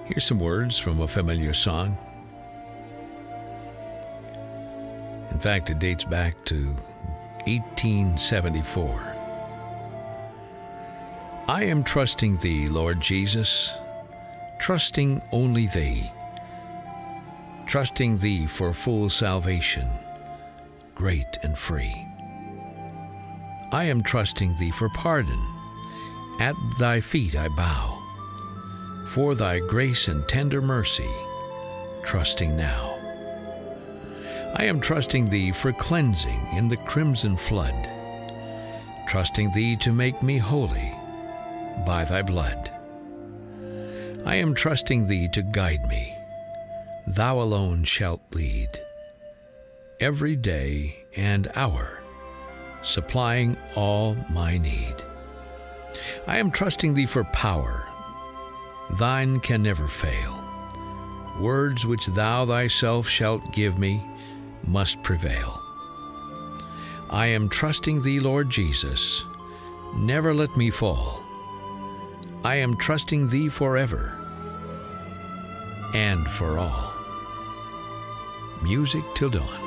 Here's some words from a familiar song. In fact, it dates back to 1874. I am trusting Thee, Lord Jesus, trusting only Thee, trusting Thee for full salvation, great and free. I am trusting Thee for pardon, at Thy feet I bow, for Thy grace and tender mercy, trusting now. I am trusting Thee for cleansing in the crimson flood, trusting Thee to make me holy by Thy blood. I am trusting Thee to guide me, Thou alone shalt lead, every day and hour, supplying all my need. I am trusting Thee for power, Thine can never fail. Words which Thou Thyself shalt give me must prevail. I am trusting Thee, Lord Jesus, never let me fall. I am trusting Thee forever and for all. Music till dawn.